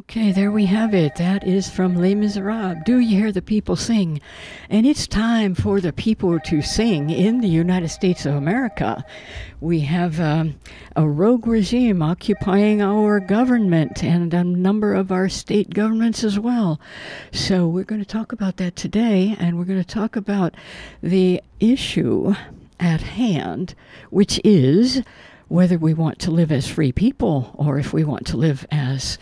Okay, there we have it. That is from Les Miserables. Do you hear the people sing? And it's time for the people to sing in the United States of America. We have a rogue regime occupying our government and a number of our state governments as well. So we're going to talk about that today, and we're going to talk about the issue at hand, which is whether we want to live as free people or if we want to live as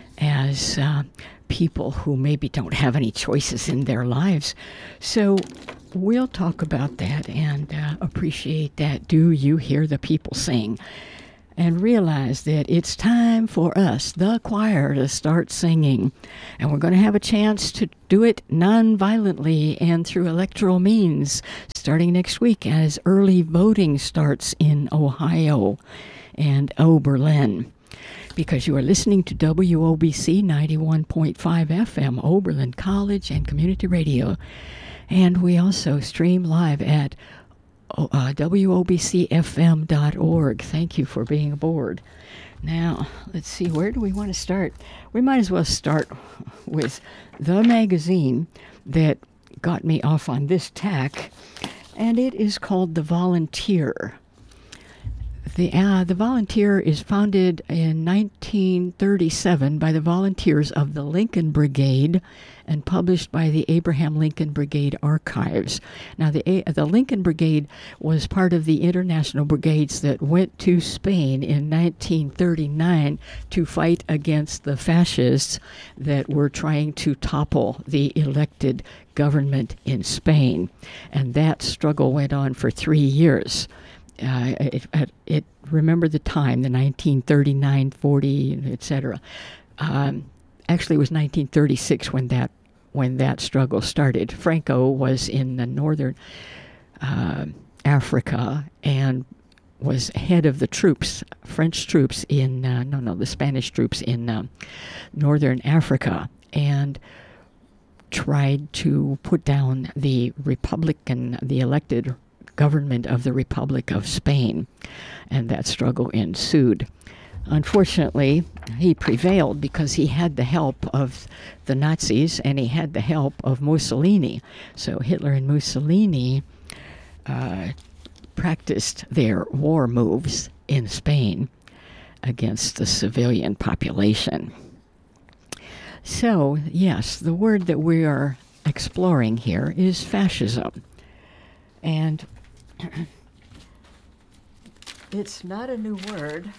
people who maybe don't have any choices in their lives. So we'll talk about that and appreciate that. Do you hear the people sing? And realize that it's time for us, the choir, to start singing. And we're going to have a chance to do it non-violently and through electoral means starting next week as early voting starts in Ohio and Oberlin. Because you are listening to WOBC 91.5 FM, Oberlin College and Community Radio. And we also stream live at WOBCFM.org. Thank you for being aboard. Now, let's see, where do we want to start? We might as well start with the magazine that got me off on this tack, and it is called The Volunteer. The Volunteer is founded in 1937 by the volunteers of the Lincoln Brigade and published by the Abraham Lincoln Brigade Archives. Now, the Lincoln Brigade was part of the international brigades that went to Spain in 1939 to fight against the fascists that were trying to topple the elected government in Spain. And that struggle went on for 3 years. Remember the time, the 1939, 40, etc. Actually, it was 1936 when that struggle started. Franco was in the northern Africa and was head of the troops, French troops in the Spanish troops in northern Africa, and tried to put down the elected government of the Republic of Spain, and that struggle ensued. Unfortunately, he prevailed because he had the help of the Nazis and he had the help of Mussolini. So Hitler and Mussolini practiced their war moves in Spain against the civilian population. So, yes, the word that we are exploring here is fascism. And it's not a new word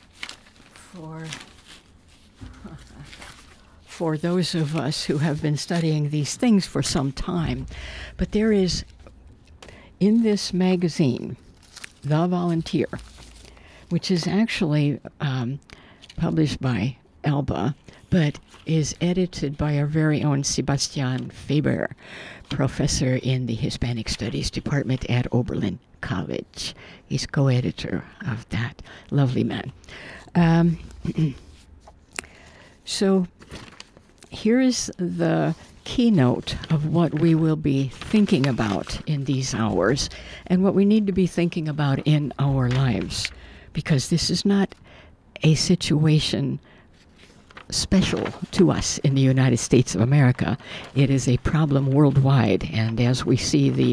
for those of us who have been studying these things for some time. But there is, in this magazine, The Volunteer, which is actually published by Alba, but is edited by our very own Sebastian Faber, professor in the Hispanic Studies Department at Oberlin College. He's co-editor of that. Lovely man. So here is the keynote of what we will be thinking about in these hours and what we need to be thinking about in our lives, because this is not a situation special to us in the United States of America. It is a problem worldwide, and as we see the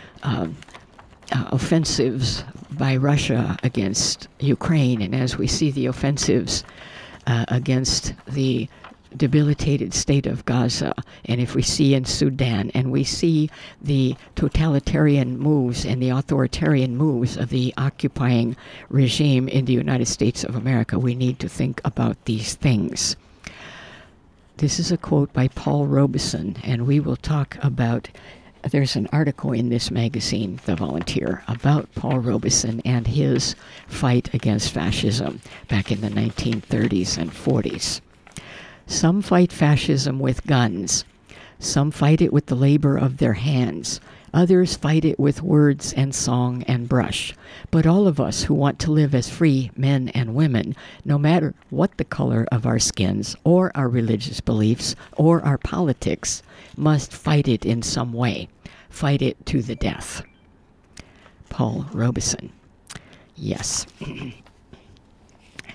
offensives by Russia against Ukraine, and as we see the offensives against the debilitated state of Gaza, and if we see in Sudan, and we see the totalitarian moves and the authoritarian moves of the occupying regime in the United States of America, we need to think about these things. This is a quote by Paul Robeson, and we will talk about, there's an article in this magazine, The Volunteer, about Paul Robeson and his fight against fascism back in the 1930s and 40s. Some fight fascism with guns. Some fight it with the labor of their hands. Others fight it with words and song and brush. But all of us who want to live as free men and women, no matter what the color of our skins or our religious beliefs or our politics, must fight it in some way. Fight it to the death. Paul Robeson. Yes.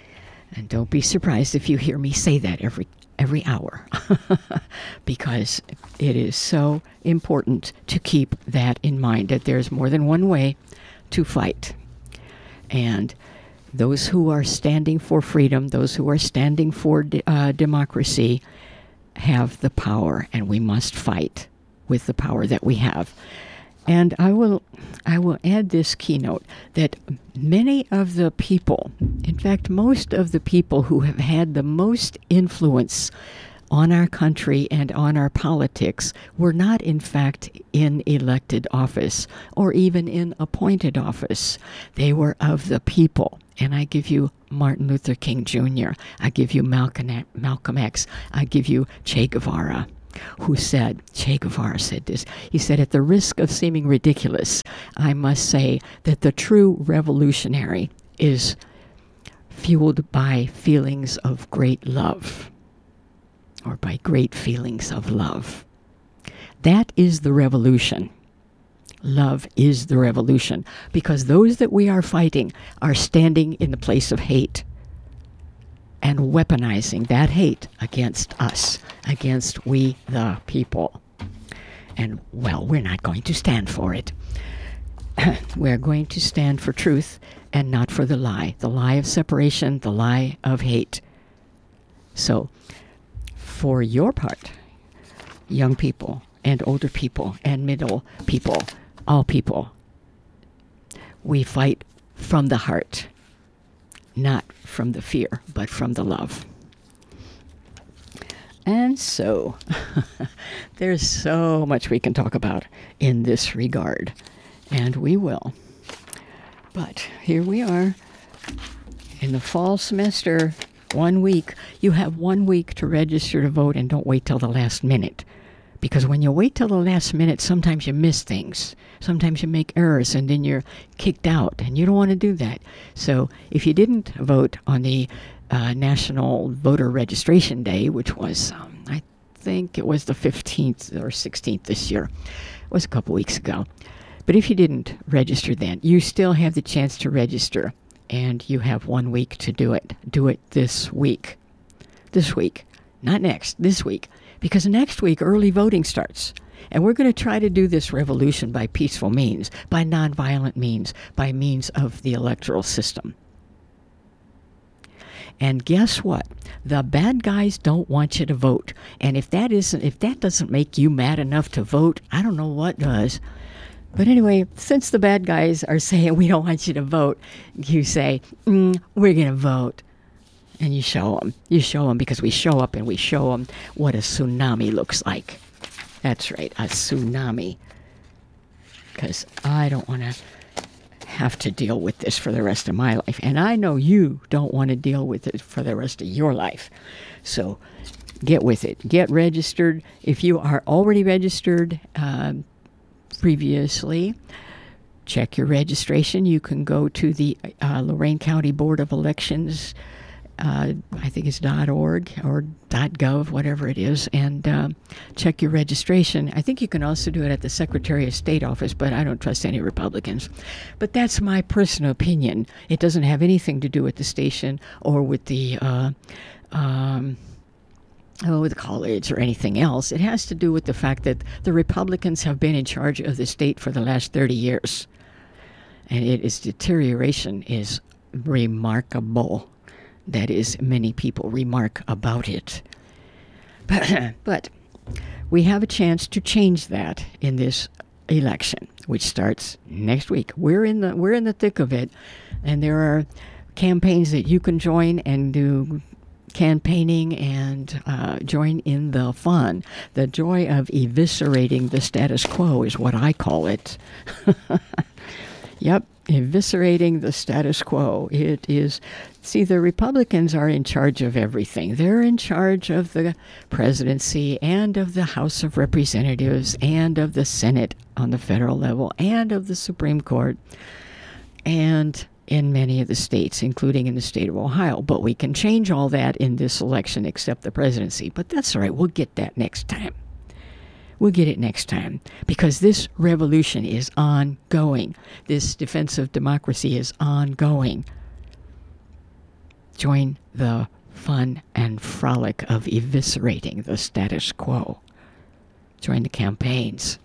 And don't be surprised if you hear me say that every hour, because it is so important to keep that in mind, that there's more than one way to fight. And those who are standing for freedom, those who are standing for democracy, have the power, and we must fight with the power that we have. And I will add this keynote, that many of the people, in fact, most of the people who have had the most influence on our country and on our politics were not, in fact, in elected office or even in appointed office. They were of the people. And I give you Martin Luther King Jr., I give you Malcolm X, I give you Che Guevara. Che Guevara said this. He said, at the risk of seeming ridiculous, I must say that the true revolutionary is fueled by feelings of great love, or by great feelings of love. That is the revolution. Love is the revolution, because those that we are fighting are standing in the place of hate and weaponizing that hate against us, against we the people. And, well, we're not going to stand for it. We're going to stand for truth and not for the lie of separation, the lie of hate. So, for your part, young people and older people and middle people, all people, we fight from the heart. Not from the fear, but from the love. And so, there's so much we can talk about in this regard, and we will. But here we are in the fall semester, 1 week. You have 1 week to register to vote, and don't wait till the last minute. Because when you wait till the last minute, sometimes you miss things. Sometimes you make errors, and then you're kicked out, and you don't want to do that. So if you didn't vote on the National Voter Registration Day, which was, I think it was the 15th or 16th this year. It was a couple weeks ago. But if you didn't register then, you still have the chance to register, and you have 1 week to do it. Do it this week. This week. Not next. This week. Because next week, early voting starts. And we're going to try to do this revolution by peaceful means, by nonviolent means, by means of the electoral system. And guess what? The bad guys don't want you to vote. And if that doesn't make you mad enough to vote, I don't know what does. But anyway, since the bad guys are saying we don't want you to vote, you say, we're going to vote. And you show them. You show them, because we show up and we show them what a tsunami looks like. That's right, a tsunami. Because I don't want to have to deal with this for the rest of my life. And I know you don't want to deal with it for the rest of your life. So get with it. Get registered. If you are already registered previously, check your registration. You can go to the Lorain County Board of Elections, I think it's .org or .gov, whatever it is, and check your registration. I think you can also do it at the Secretary of State office, but I don't trust any Republicans. But that's my personal opinion. It doesn't have anything to do with the station or with the with the college or anything else. It has to do with the fact that the Republicans have been in charge of the state for the last 30 years. And its deterioration is remarkable. That is, many people remark about it. But we have a chance to change that in this election, which starts next week. We're in the thick of it, and there are campaigns that you can join and do campaigning and join in the fun. The joy of eviscerating the status quo is what I call it. Yep, eviscerating the status quo. It is, see, the Republicans are in charge of everything. They're in charge of the presidency and of the House of Representatives and of the Senate on the federal level and of the Supreme Court and in many of the states, including in the state of Ohio. But we can change all that in this election except the presidency. But that's all right. We'll get that next time. We'll get it next time, because this revolution is ongoing. This defense of democracy is ongoing. join the fun and frolic of eviscerating the status quo. Join the campaigns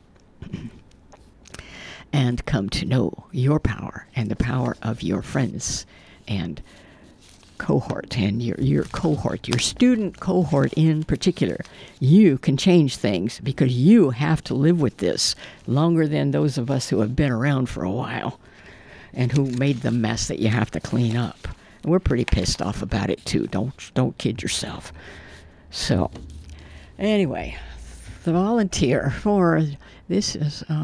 and come to know your power and the power of your friends and cohort, and your cohort, your student cohort in particular. You can change things because you have to live with this longer than those of us who have been around for a while and who made the mess that you have to clean up. And we're pretty pissed off about it too. Don't kid yourself. So anyway, the volunteer for this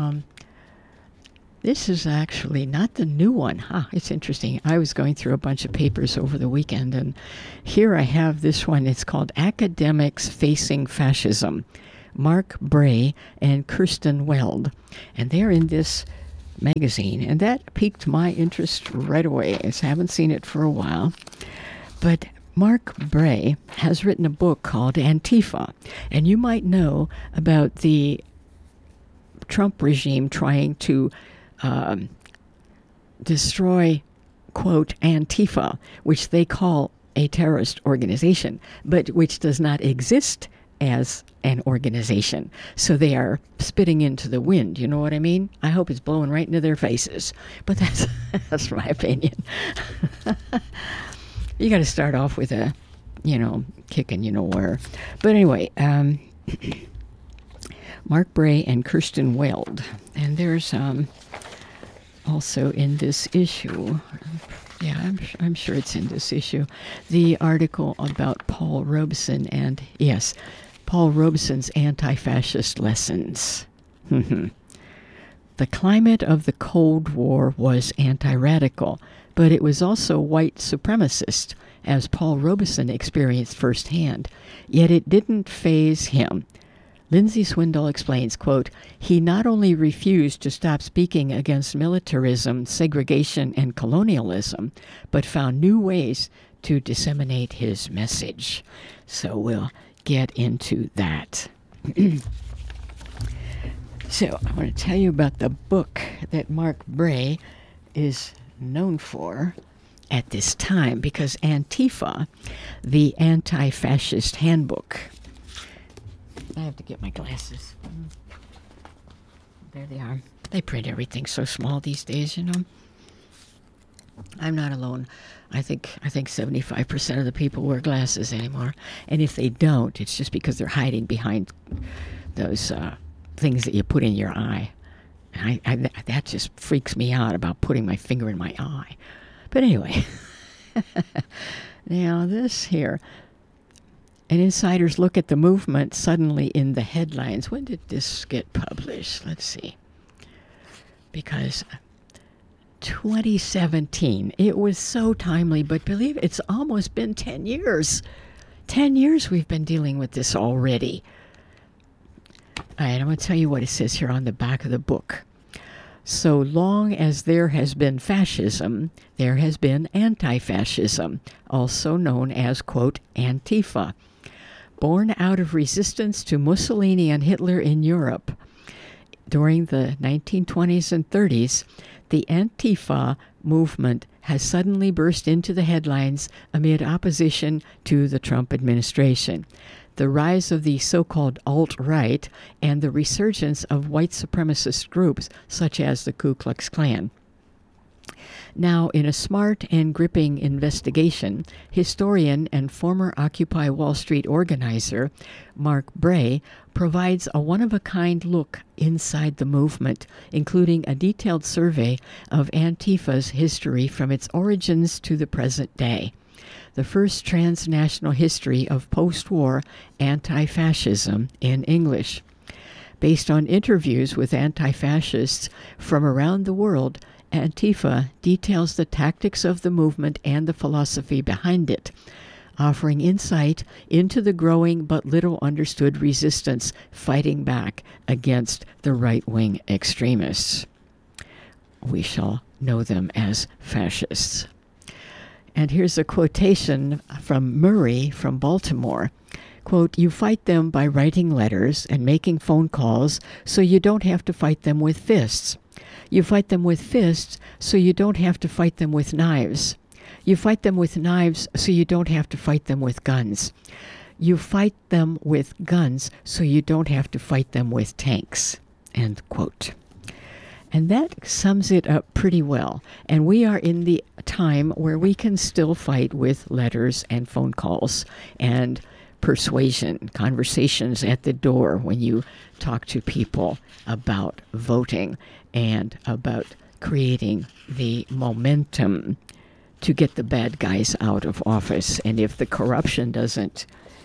is actually not the new one. It's interesting. I was going through a bunch of papers over the weekend, and here I have this one. It's called Academics Facing Fascism, Mark Bray and Kirsten Weld. And they're in this magazine, and that piqued my interest right away. I haven't seen it for a while. But Mark Bray has written a book called Antifa, and you might know about the Trump regime trying to destroy, quote, Antifa, which they call a terrorist organization, but which does not exist as an organization. So they are spitting into the wind, you know what I mean? I hope it's blowing right into their faces. But that's my opinion. You got to start off with a, kicking, where. But anyway, Mark Bray and Kirsten Weld. And there's also in this issue, I'm sure it's in this issue, the article about Paul Robeson and, yes, Paul Robeson's anti-fascist lessons. The climate of the Cold War was anti-radical, but it was also white supremacist, as Paul Robeson experienced firsthand. Yet it didn't faze him. Lindsay Swindoll explains, quote, he not only refused to stop speaking against militarism, segregation, and colonialism, but found new ways to disseminate his message. So we'll get into that. So I want to tell you about the book that Mark Bray is known for at this time, because Antifa, the Anti-Fascist Handbook. I have to get my glasses. There they are. They print everything so small these days, I'm not alone. I think 75% of the people wear glasses anymore. And if they don't, it's just because they're hiding behind those things that you put in your eye. And that just freaks me out about putting my finger in my eye. But anyway, now this here. An insider's look at the movement suddenly in the headlines. When did this get published? Let's see. Because 2017. It was so timely, but believe it, it's almost been 10 years. 10 years we've been dealing with this already. All right, I'm going to tell you what it says here on the back of the book. So long as there has been fascism, there has been anti-fascism, also known as, quote, Antifa. Born out of resistance to Mussolini and Hitler in Europe during the 1920s and 30s, the Antifa movement has suddenly burst into the headlines amid opposition to the Trump administration. The rise of the so-called alt-right and the resurgence of white supremacist groups such as the Ku Klux Klan. Now, in a smart and gripping investigation, historian and former Occupy Wall Street organizer Mark Bray provides a one-of-a-kind look inside the movement, including a detailed survey of Antifa's history from its origins to the present day. The first transnational history of post-war anti-fascism in English. Based on interviews with anti-fascists from around the world, Antifa details the tactics of the movement and the philosophy behind it, offering insight into the growing but little understood resistance fighting back against the right-wing extremists. We shall know them as fascists. And here's a quotation from Murray from Baltimore. Quote, you fight them by writing letters and making phone calls so you don't have to fight them with fists. You fight them with fists so you don't have to fight them with knives. You fight them with knives so you don't have to fight them with guns. You fight them with guns so you don't have to fight them with tanks. End quote. And that sums it up pretty well. And we are in the time where we can still fight with letters and phone calls and persuasion, conversations at the door when you talk to people about voting and about creating the momentum to get the bad guys out of office. And if the corruption doesn't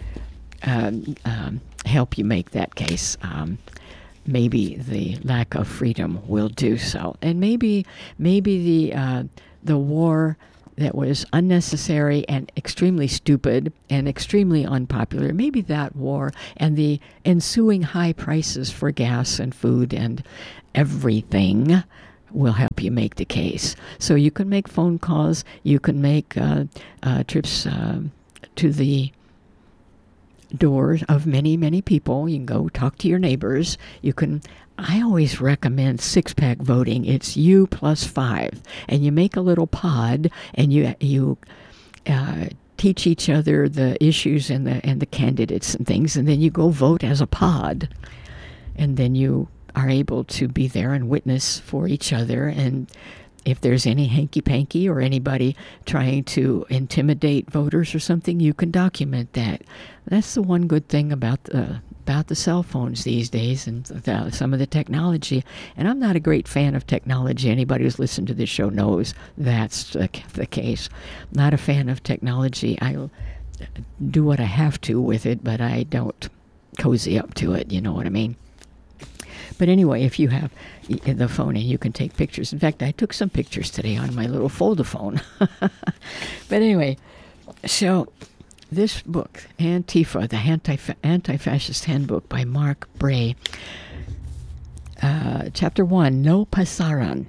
help you make that case, maybe the lack of freedom will do so. And maybe the war that was unnecessary and extremely stupid and extremely unpopular, maybe that war and the ensuing high prices for gas and food and everything will help you make the case. So you can make phone calls, you can make trips to the doors of many, many people. You can go talk to your neighbors. I always recommend six-pack voting. It's you plus 5. And you make a little pod and you teach each other the issues and the candidates and things, and then you go vote as a pod. And then you are able to be there and witness for each other. And if there's any hanky-panky or anybody trying to intimidate voters or something, you can document that. That's the one good thing about the cell phones these days and some of the technology. And I'm not a great fan of technology. Anybody who's listened to this show knows that's the case. Not a fan of technology. I'll do what I have to with it, but I don't cozy up to it. You know what I mean? But anyway, if you have the phone and you can take pictures. In fact, I took some pictures today on my little foldaphone. But anyway, so this book, Antifa, the Anti-Fascist Handbook by Mark Bray, Chapter 1, No Pasaran.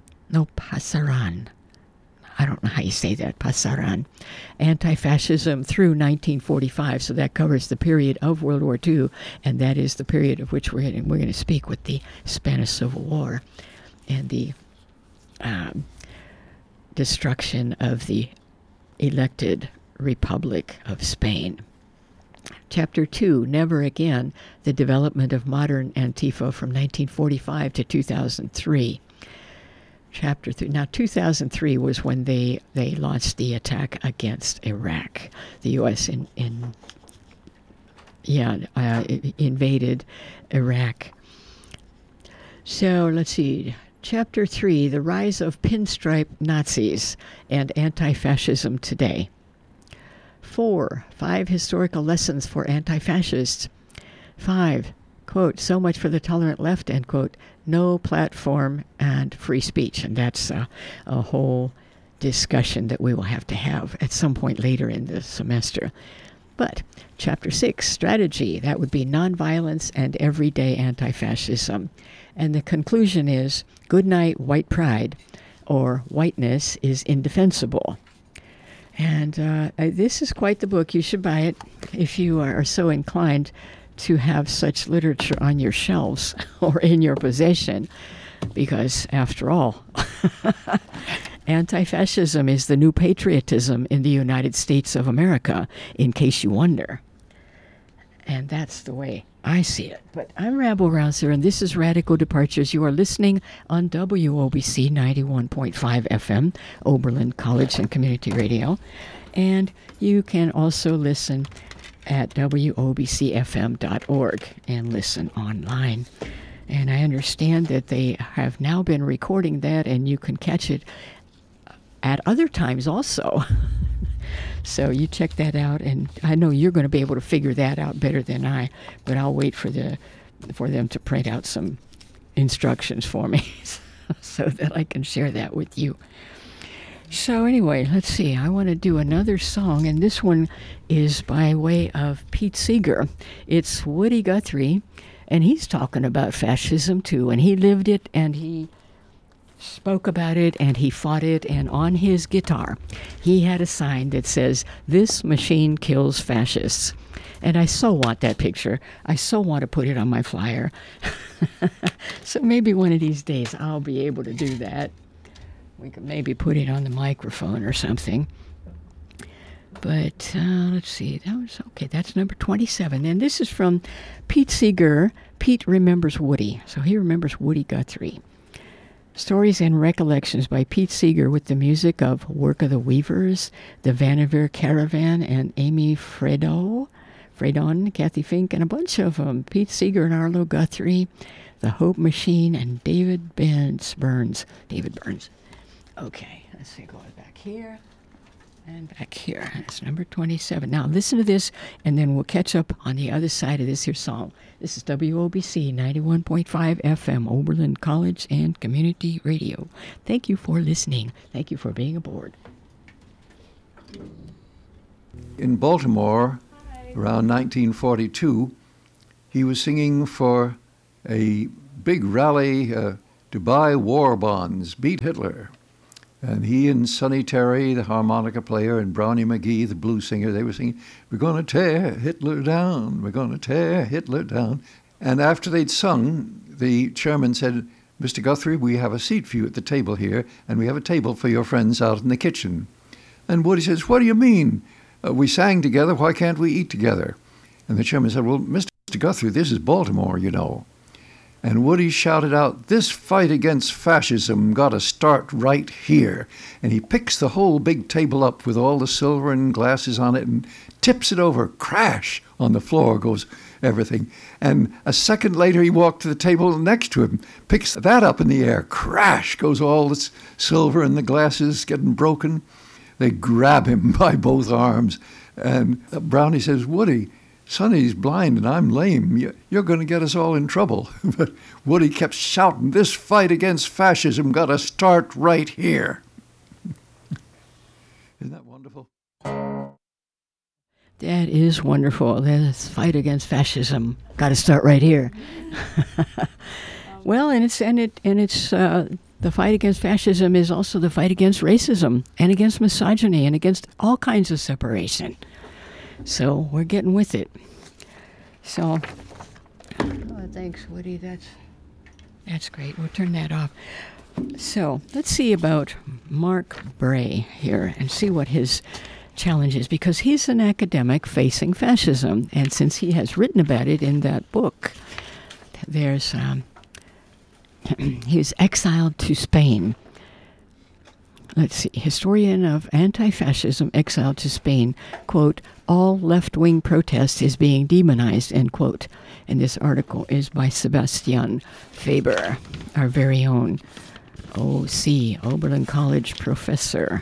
I don't know how you say that, pasaran. Anti-fascism through 1945. So that covers the period of World War II, and that is the period of which we're going to speak with the Spanish Civil War and the destruction of the elected Republic of Spain. Chapter 2, Never Again, the development of modern Antifa from 1945 to 2003. Chapter 3. Now, 2003 was when they launched the attack against Iraq. The U.S. invaded Iraq. So let's see. Chapter 3, The Rise of Pinstripe Nazis and Anti-Fascism Today. 4, 5 Historical Lessons for Anti-Fascists. 5, quote, So much for the tolerant left, end quote, no platform and free speech. And that's a whole discussion that we will have to have at some point later in the semester. But Chapter 6, Strategy, that would be Nonviolence and Everyday Anti-Fascism. And the conclusion is, Good night, white pride, or whiteness is indefensible. And this is quite the book. You should buy it if you are so inclined to have such literature on your shelves or in your possession, because after all, anti-fascism is the new patriotism in the United States of America, in case you wonder. And that's the way I see it. But I'm Rabble Rouser, and this is Radical Departures. You are listening on WOBC 91.5 FM, Oberlin College and Community Radio. And you can also listen at wobcfm.org and listen online. And I understand that they have now been recording that, and you can catch it at other times also. So you check that out, and I know you're going to be able to figure that out better than I, but I'll wait for them to print out some instructions for me so that I can share that with you. So anyway, let's see. I want to do another song, and this one is by way of Pete Seeger. It's Woody Guthrie, and he's talking about fascism too, and he lived it, and he spoke about it, and he fought it, and on his guitar he had a sign that says, "This machine kills fascists." And I so want that picture. I so want to put it on my flyer. So maybe one of these days I'll be able to do that. We could maybe put it on the microphone or something. But let's see. That's number 27. And this is from Pete Seeger. Pete remembers Woody. So he remembers Woody Guthrie. Stories and Recollections by Pete Seeger with the music of Work of the Weavers, the Vanderveer Caravan, and Amy Fredon, Kathy Fink, and a bunch of them. Pete Seeger and Arlo Guthrie, The Hope Machine, and David Burns. Okay, let's see, going back here. And back here, that's number 27. Now listen to this, and then we'll catch up on the other side of this here song. This is WOBC 91.5 FM, Oberlin College and Community Radio. Thank you for listening. Thank you for being aboard. In Baltimore, around 1942, he was singing for a big rally to buy war bonds, beat Hitler. And he and Sonny Terry, the harmonica player, and Brownie McGee, the blues singer, they were singing, "We're going to tear Hitler down, we're going to tear Hitler down." And after they'd sung, the chairman said, "Mr. Guthrie, we have a seat for you at the table here, and we have a table for your friends out in the kitchen." And Woody says, "What do you mean? We sang together, why can't we eat together?" And the chairman said, "Well, Mr. Guthrie, this is Baltimore, you know." And Woody shouted out, "This fight against fascism got to start right here." And he picks the whole big table up with all the silver and glasses on it and tips it over. Crash! On the floor goes everything. And a second later, he walked to the table next to him, picks that up in the air. Crash! Goes all the silver and the glasses getting broken. They grab him by both arms. And Brownie says, "Woody, Sonny's blind and I'm lame. You're going to get us all in trouble." But Woody kept shouting, "This fight against fascism got to start right here." Isn't that wonderful? That is wonderful. This fight against fascism got to start right here. Well, and it's the fight against fascism is also the fight against racism and against misogyny and against all kinds of separation. So we're getting with it. So, thanks, Woody. That's great. We'll turn that off. So let's see about Mark Bray here and see what his challenge is, because he's an academic facing fascism, and since he has written about it in that book, there's he was exiled to Spain. Let's see, historian of anti-fascism exiled to Spain, quote, "All left-wing protest is being demonized," end quote. And this article is by Sebastian Faber, our very own OC, Oberlin College professor.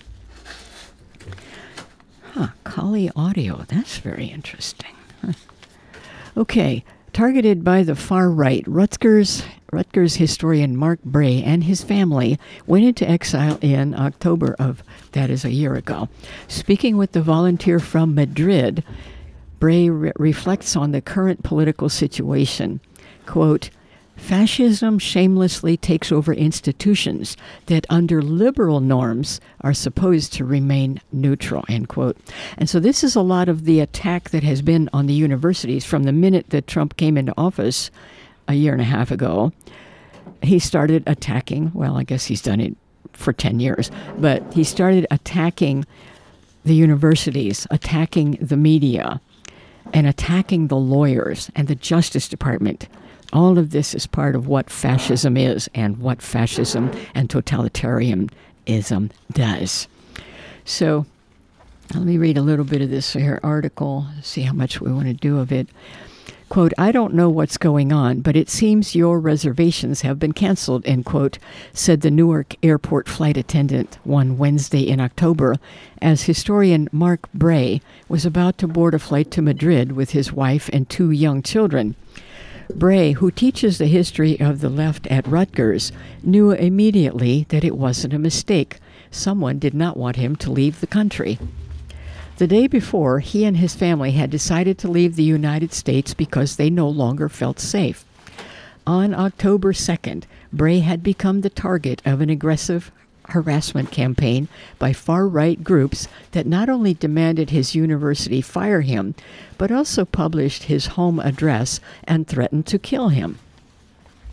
Kali Audio, that's very interesting. Okay, targeted by the far right, Rutgers historian Mark Bray and his family went into exile in October that is a year ago. Speaking with the volunteer from Madrid, Bray reflects on the current political situation. Quote, "Fascism shamelessly takes over institutions that under liberal norms are supposed to remain neutral," end quote. And so this is a lot of the attack that has been on the universities from the minute that Trump came into office a year and a half ago. He started attacking, well, I guess he's done it for 10 years, but he started attacking the universities, attacking the media, and attacking the lawyers and the Justice Department. All of this is part of what fascism is and what fascism and totalitarianism does. So let me read a little bit of this here article, see how much we want to do of it. Quote, "I don't know what's going on, but it seems your reservations have been canceled," end quote, said the Newark airport flight attendant one Wednesday in October, as historian Mark Bray was about to board a flight to Madrid with his wife and 2 young children. Bray, who teaches the history of the left at Rutgers, knew immediately that it wasn't a mistake. Someone did not want him to leave the country. The day before, he and his family had decided to leave the United States because they no longer felt safe. On October 2nd, Bray had become the target of an aggressive harassment campaign by far-right groups that not only demanded his university fire him, but also published his home address and threatened to kill him.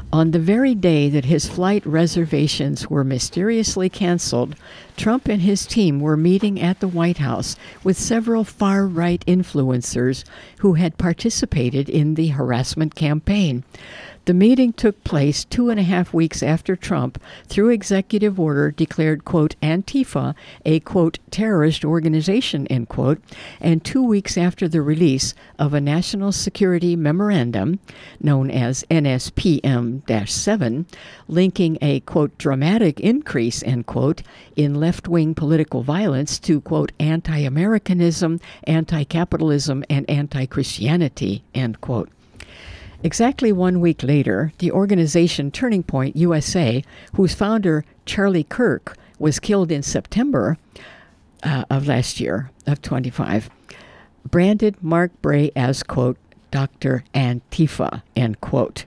On the very day that his flight reservations were mysteriously canceled, Trump and his team were meeting at the White House with several far-right influencers who had participated in the harassment campaign. The meeting took place 2.5 weeks after Trump, through executive order, declared, quote, Antifa a, quote, terrorist organization, end quote, and 2 weeks after the release of a national security memorandum, known as NSPM-7, linking a, quote, dramatic increase, end quote, in left-wing political violence to, quote, anti-Americanism, anti-capitalism, and anti-Christianity, end quote. Exactly 1 week later, the organization Turning Point USA, whose founder, Charlie Kirk, was killed in September of last year, of 25, branded Mark Bray as, quote, Dr. Antifa, end quote.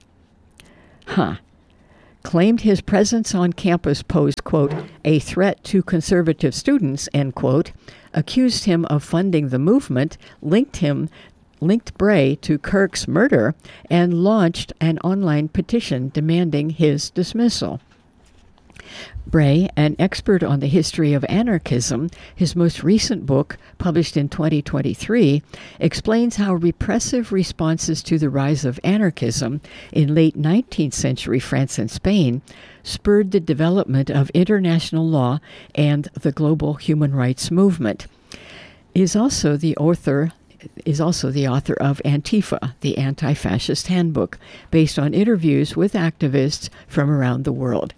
Claimed his presence on campus posed, quote, a threat to conservative students, end quote, accused him of funding the movement, linked Bray to Kirk's murder, and launched an online petition demanding his dismissal. Bray, an expert on the history of anarchism, his most recent book, published in 2023, explains how repressive responses to the rise of anarchism in late 19th century France and Spain spurred the development of international law and the global human rights movement. He is also the author of Antifa, the Anti-Fascist Handbook, based on interviews with activists from around the world.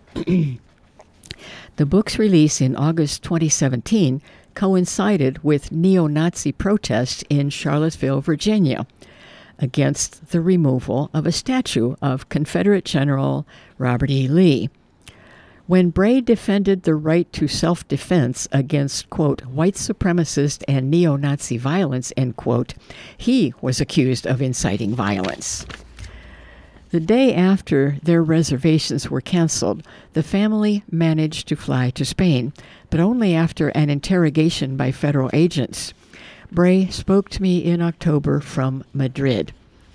The book's release in August 2017 coincided with neo-Nazi protests in Charlottesville, Virginia, against the removal of a statue of Confederate General Robert E. Lee. When Bray defended the right to self-defense against, quote, white supremacist and neo-Nazi violence, end quote, he was accused of inciting violence. The day after their reservations were canceled, the family managed to fly to Spain, but only after an interrogation by federal agents. Bray spoke to me in October from Madrid.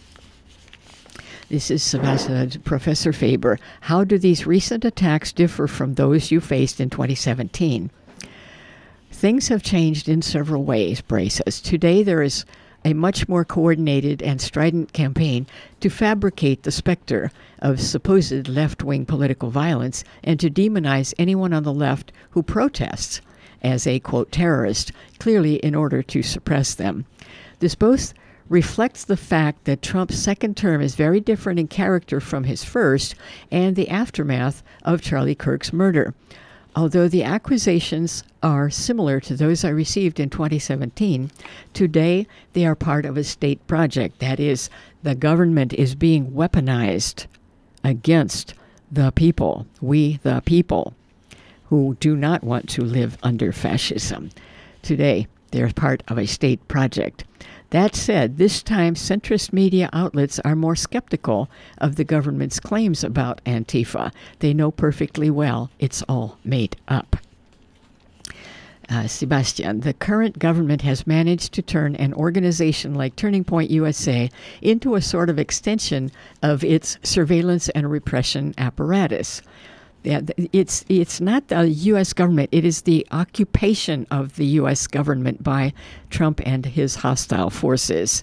This is Professor Faber. How do these recent attacks differ from those you faced in 2017? Things have changed in several ways, Bray says. Today there is a much more coordinated and strident campaign to fabricate the specter of supposed left-wing political violence and to demonize anyone on the left who protests as a, quote, terrorist, clearly in order to suppress them. This both reflects the fact that Trump's second term is very different in character from his first and the aftermath of Charlie Kirk's murder. Although the accusations are similar to those I received in 2017, today they are part of a state project. That is, the government is being weaponized against the people, we the people, who do not want to live under fascism. Today, they're part of a state project. That said, this time centrist media outlets are more skeptical of the government's claims about Antifa. They know perfectly well it's all made up. Sebastian, the current government has managed to turn an organization like Turning Point USA into a sort of extension of its surveillance and repression apparatus. It's not the U.S. government. It is the occupation of the U.S. government by Trump and his hostile forces,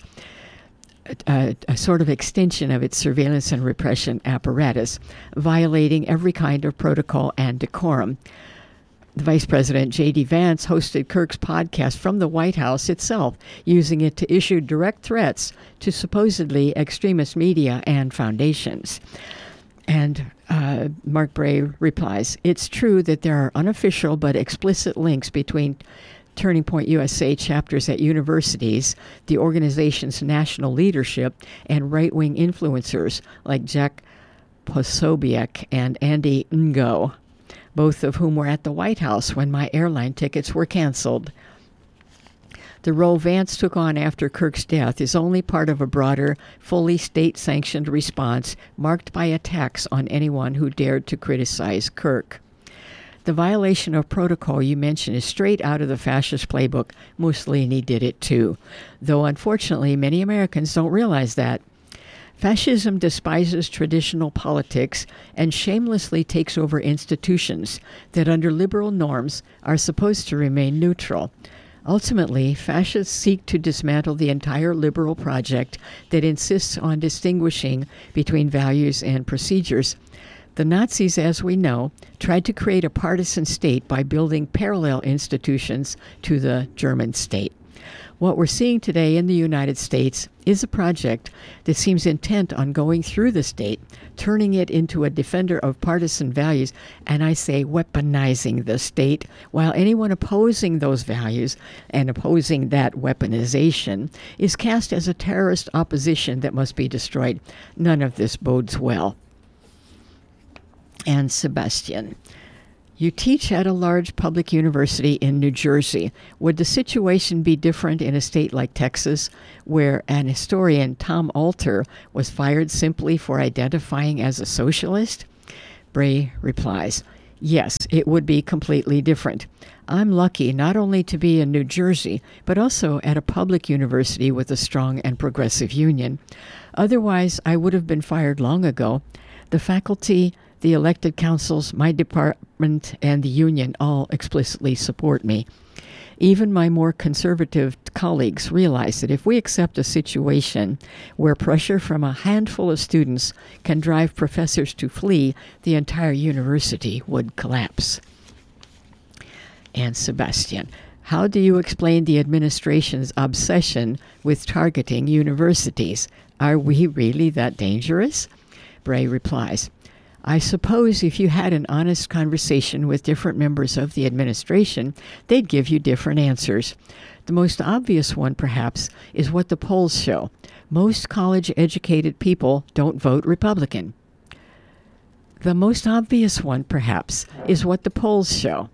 a sort of extension of its surveillance and repression apparatus, violating every kind of protocol and decorum. The Vice President J.D. Vance hosted Kirk's podcast from the White House itself, using it to issue direct threats to supposedly extremist media and foundations. And Mark Bray replies, it's true that there are unofficial but explicit links between Turning Point USA chapters at universities, the organization's national leadership, and right-wing influencers like Jack Posobiec and Andy Ngo, both of whom were at the White House when my airline tickets were canceled. The role Vance took on after Kirk's death is only part of a broader, fully state-sanctioned response marked by attacks on anyone who dared to criticize Kirk. The violation of protocol you mentioned is straight out of the fascist playbook. Mussolini did it too, though unfortunately many Americans don't realize that. Fascism despises traditional politics and shamelessly takes over institutions that under liberal norms are supposed to remain neutral. Ultimately, fascists seek to dismantle the entire liberal project that insists on distinguishing between values and procedures. The Nazis, as we know, tried to create a partisan state by building parallel institutions to the German state. What we're seeing today in the United States is a project that seems intent on going through the state, turning it into a defender of partisan values, and I say weaponizing the state, while anyone opposing those values and opposing that weaponization is cast as a terrorist opposition that must be destroyed. None of this bodes well. And Sebastian, you teach at a large public university in New Jersey. Would the situation be different in a state like Texas, where an historian, Tom Alter, was fired simply for identifying as a socialist? Bray replies, yes, it would be completely different. I'm lucky not only to be in New Jersey, but also at a public university with a strong and progressive union. Otherwise, I would have been fired long ago. The faculty, the elected councils, my department, and the union all explicitly support me. Even my more conservative colleagues realize that if we accept a situation where pressure from a handful of students can drive professors to flee, the entire university would collapse. And Sebastian, how do you explain the administration's obsession with targeting universities? Are we really that dangerous? Bray replies, I suppose if you had an honest conversation with different members of the administration, they'd give you different answers. The most obvious one, perhaps, is what the polls show. Most college-educated people don't vote Republican. The most obvious one, perhaps, is what the polls show.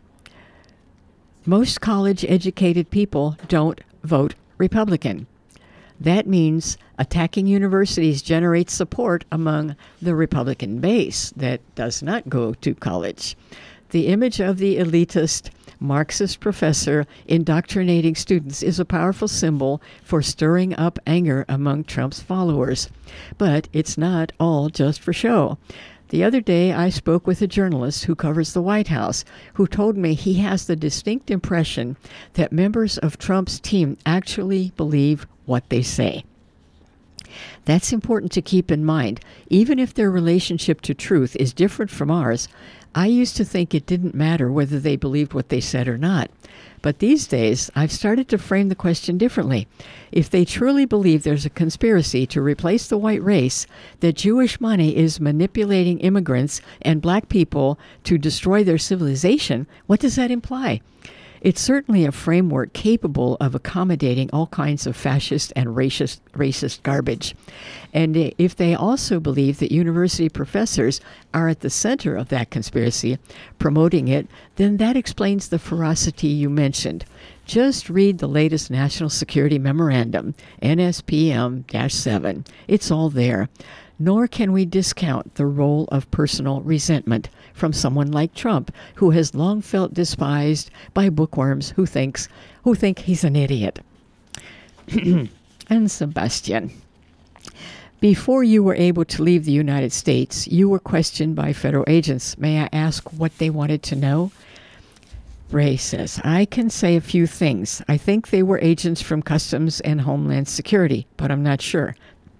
Most college-educated people don't vote Republican. That means attacking universities generates support among the Republican base that does not go to college. The image of the elitist Marxist professor indoctrinating students is a powerful symbol for stirring up anger among Trump's followers. But it's not all just for show. The other day, I spoke with a journalist who covers the White House, who told me he has the distinct impression that members of Trump's team actually believe what they say. That's important to keep in mind. Even if their relationship to truth is different from ours, I used to think it didn't matter whether they believed what they said or not. But these days, I've started to frame the question differently. If they truly believe there's a conspiracy to replace the white race, that Jewish money is manipulating immigrants and black people to destroy their civilization, what does that imply? It's certainly a framework capable of accommodating all kinds of fascist and racist garbage. And if they also believe that university professors are at the center of that conspiracy, promoting it, then that explains the ferocity you mentioned. Just read the latest National Security Memorandum, NSPM-7. It's all there. Nor can we discount the role of personal resentment from someone like Trump, who has long felt despised by bookworms who think he's an idiot. And Sebastian, before you were able to leave the United States, you were questioned by federal agents. May I ask what they wanted to know? Ray says, I can say a few things. I think they were agents from Customs and Homeland Security, but I'm not sure.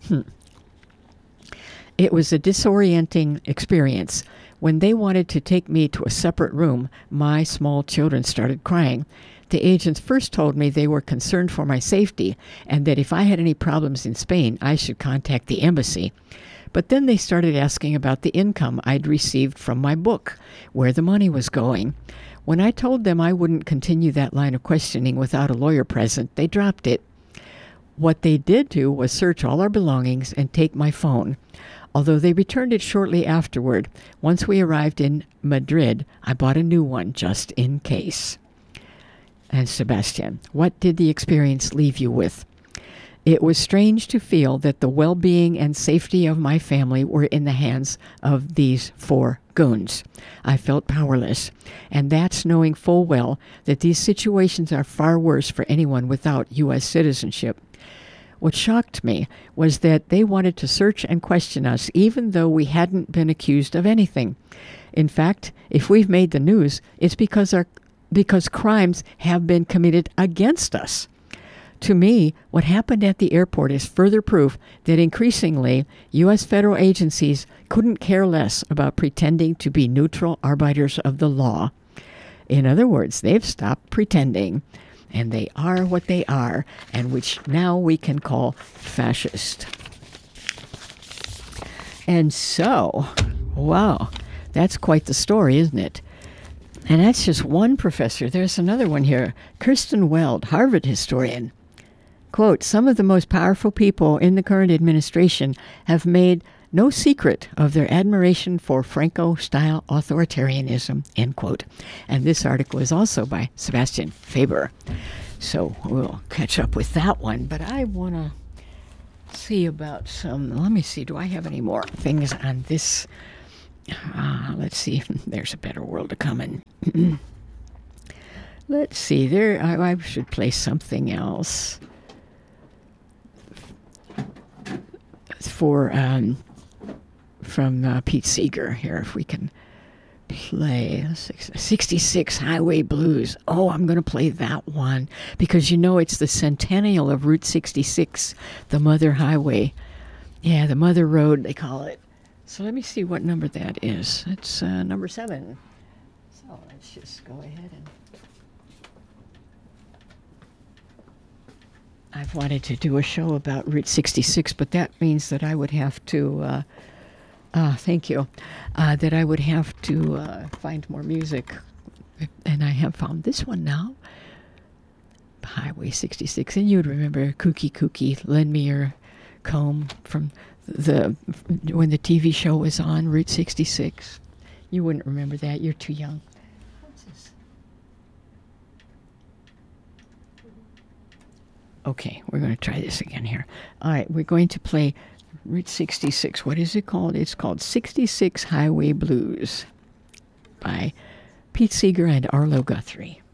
It was a disorienting experience. When they wanted to take me to a separate room, my small children started crying. The agents first told me they were concerned for my safety and that if I had any problems in Spain, I should contact the embassy. But then they started asking about the income I'd received from my book, where the money was going. When I told them I wouldn't continue that line of questioning without a lawyer present, they dropped it. What they did do was search all our belongings and take my phone. Although they returned it shortly afterward, once we arrived in Madrid, I bought a new one just in case. And Sebastian, what did the experience leave you with? It was strange to feel that the well-being and safety of my family were in the hands of these 4 goons. I felt powerless, and that's knowing full well that these situations are far worse for anyone without U.S. citizenship. what shocked me was that they wanted to search and question us even though we hadn't been accused of anything. In fact, if we've made the news, it's because crimes have been committed against us. To me, what happened at the airport is further proof that increasingly U.S. federal agencies couldn't care less about pretending to be neutral arbiters of the law. In other words, they've stopped pretending, and they are what they are, and which now we can call fascist. And so, wow, that's quite the story, isn't it? And that's just one professor. There's another one here, Kirsten Weld, Harvard historian. Quote, some of the most powerful people in the current administration have made no secret of their admiration for Franco-style authoritarianism, end quote. And this article is also by Sebastian Faber. So we'll catch up with that one. But I want to see about let me see, do I have any more things on this? Let's see, there's a better world to come in. Let's see, I should play something else. From Pete Seeger here, if we can play 66 Highway Blues. Oh, I'm going to play that one because it's the centennial of Route 66, the Mother Highway. Yeah, the Mother Road, they call it. So let me see what number that is. It's number 7. So let's just go ahead and... I've wanted to do a show about Route 66, but that means that I would have to, thank you, that I would have to find more music. And I have found this one now, Highway 66. And you'd remember Kooky Kooky, Lend Me Your Comb from when the TV show was on, Route 66. You wouldn't remember that. You're too young. What's this? Okay, we're going to try this again here. All right, we're going to play Route 66. What is it called? It's called 66 Highway Blues by Pete Seeger and Arlo Guthrie.